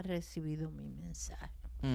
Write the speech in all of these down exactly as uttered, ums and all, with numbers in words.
recibido mi mensaje.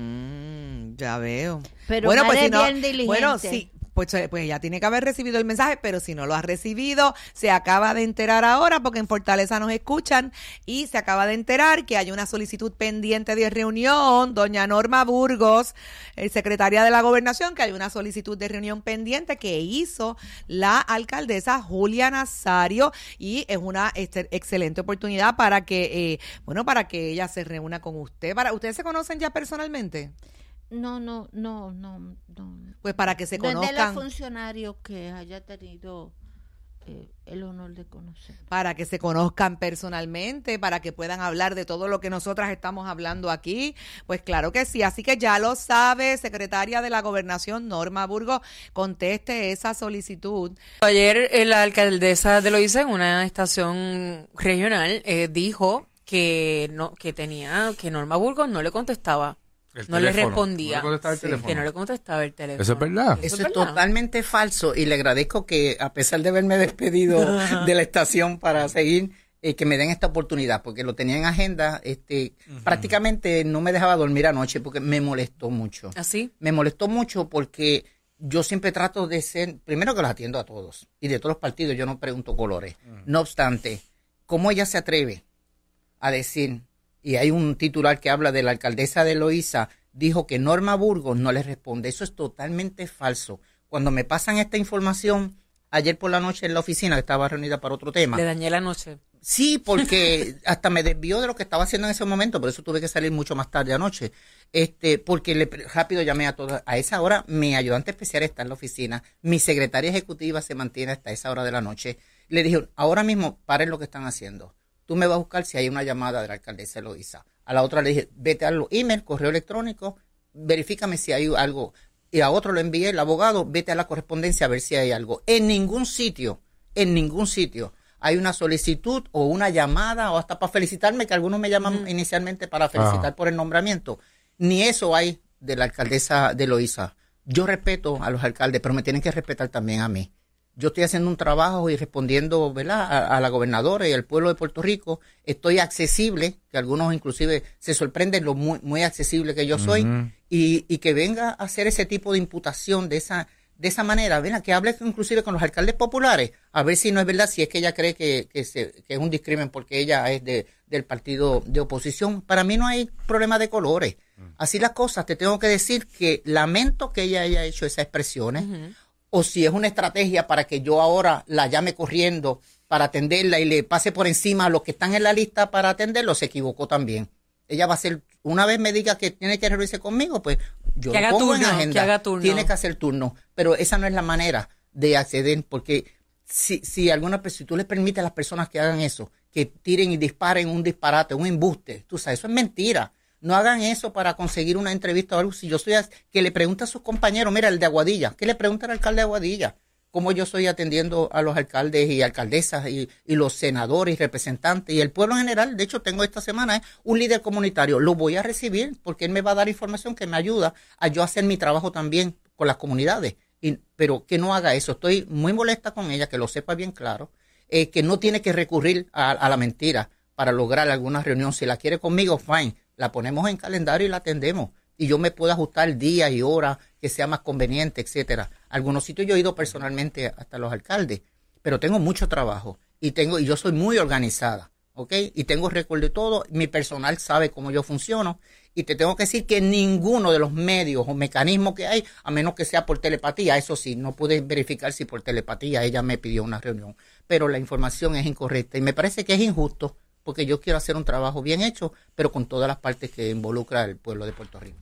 Mm, ya veo. Pero bueno, pues es si no, bien diligente. bueno, sí, pues, pues ya tiene que haber recibido el mensaje, pero si no lo ha recibido, se acaba de enterar ahora, porque en Fortaleza nos escuchan, y se acaba de enterar que hay una solicitud pendiente de reunión, doña Norma Burgos, eh, secretaria de la Gobernación, que hay una solicitud de reunión pendiente que hizo la alcaldesa Julia Nazario, y es una este, excelente oportunidad para que, eh, bueno, para que ella se reúna con usted. Para, ¿ustedes se conocen ya personalmente? No, no, no, no, no. Pues para que se No es conozcan. de los funcionarios que haya tenido eh, el honor de conocer. Para que se conozcan personalmente, para que puedan hablar de todo lo que nosotras estamos hablando aquí. Pues claro que sí, así que ya lo sabe, secretaria de la Gobernación, Norma Burgos, conteste esa solicitud. Ayer eh, la alcaldesa de Loíza en una estación regional eh, dijo que no que tenía que Norma Burgos no le contestaba. El no teléfono. le respondía. No le contestaba el Sí, teléfono. que no le contestaba el teléfono. Eso es verdad. Eso, Eso es es verdad. totalmente falso y le agradezco que, a pesar de haberme despedido de la estación para seguir, eh, que me den esta oportunidad, porque lo tenía en agenda, este, uh-huh. prácticamente no me dejaba dormir anoche porque me molestó mucho. ¿Así? Me molestó mucho porque yo siempre trato de ser, primero que los atiendo a todos y de todos los partidos, yo no pregunto colores. Uh-huh. No obstante, ¿cómo ella se atreve a decir, y hay un titular que habla de la alcaldesa de Loíza, dijo que Norma Burgos no le responde? Eso es totalmente falso. Cuando me pasan esta información, ayer por la noche en la oficina, que estaba reunida para otro tema. Le dañé la noche. Sí, porque hasta me desvió de lo que estaba haciendo en ese momento, por eso tuve que salir mucho más tarde anoche. Este, porque le, rápido llamé a todas. A esa hora, mi ayudante especial está en la oficina, mi secretaria ejecutiva se mantiene hasta esa hora de la noche. Le dije, ahora mismo paren lo que están haciendo. Tú me vas a buscar si hay una llamada de la alcaldesa de Loíza. A la otra le dije, vete a los email, correo electrónico, verifícame si hay algo. Y a otro le envié, el abogado, vete a la correspondencia a ver si hay algo. En ningún sitio, en ningún sitio hay una solicitud o una llamada o hasta para felicitarme, que algunos me llaman uh-huh. inicialmente para felicitar uh-huh. por el nombramiento. Ni eso hay de la alcaldesa de Loíza. Yo respeto a los alcaldes, pero me tienen que respetar también a mí. Yo estoy haciendo un trabajo y respondiendo, ¿verdad?, a, a la gobernadora y al pueblo de Puerto Rico. Estoy accesible, que algunos inclusive se sorprenden lo muy, muy accesible que yo soy, uh-huh. y, y que venga a hacer ese tipo de imputación de esa de esa manera, ¿verdad?, que hable inclusive con los alcaldes populares, a ver si no es verdad, si es que ella cree que, que, se, que es un discrimen porque ella es de, del partido de oposición. Para mí no hay problema de colores. Uh-huh. Así las cosas, te tengo que decir que lamento que ella haya hecho esas expresiones, uh-huh. o si es una estrategia para que yo ahora la llame corriendo para atenderla y le pase por encima a los que están en la lista para atenderlo, se equivocó también. Ella va a ser, una vez me diga que tiene que reunirse conmigo, pues yo que lo haga pongo turno, en agenda. que haga turno. Tiene que hacer turno, pero esa no es la manera de acceder, porque si, si alguna si tú les permites a las personas que hagan eso, que tiren y disparen un disparate, un embuste, tú sabes, eso es mentira. No hagan eso para conseguir una entrevista o algo. Si yo soy, que le pregunte a sus compañeros, mira, el de Aguadilla, ¿qué le pregunta al alcalde de Aguadilla? ¿Cómo yo estoy atendiendo a los alcaldes y alcaldesas y, y los senadores y representantes y el pueblo en general? De hecho, tengo esta semana ¿eh? un líder comunitario. Lo voy a recibir porque él me va a dar información que me ayuda a yo hacer mi trabajo también con las comunidades. Y, pero que no haga eso. Estoy muy molesta con ella, que lo sepa bien claro, eh, que no tiene que recurrir a, a la mentira para lograr alguna reunión. Si la quiere conmigo, fine. La ponemos en calendario y la atendemos. Y yo me puedo ajustar día y hora que sea más conveniente, etcétera. Algunos sitios yo he ido personalmente hasta los alcaldes, pero tengo mucho trabajo y tengo y yo soy muy organizada, ¿ok? Y tengo récord de todo. Mi personal sabe cómo yo funciono y te tengo que decir que ninguno de los medios o mecanismos que hay, a menos que sea por telepatía, eso sí, no pude verificar si por telepatía ella me pidió una reunión, pero la información es incorrecta y me parece que es injusto porque yo quiero hacer un trabajo bien hecho, pero con todas las partes que involucra el pueblo de Puerto Rico.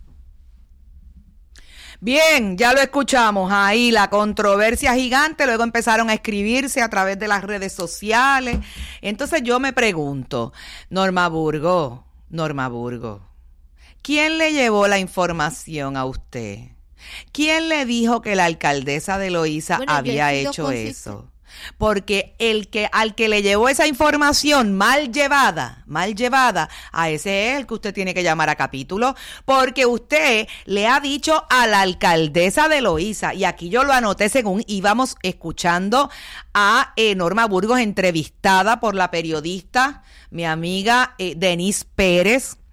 Bien, ya lo escuchamos ahí, la controversia gigante, luego empezaron a escribirse a través de las redes sociales. Entonces yo me pregunto, Norma Burgos, Norma Burgos, ¿quién le llevó la información a usted? ¿Quién le dijo que la alcaldesa de Loíza bueno, había hecho consiste. eso? Porque el que al que le llevó esa información mal llevada, mal llevada, a ese es el que usted tiene que llamar a capítulo, porque usted le ha dicho a la alcaldesa de Loíza, y aquí yo lo anoté según íbamos escuchando a eh, Norma Burgos entrevistada por la periodista, mi amiga eh, Denise Pérez,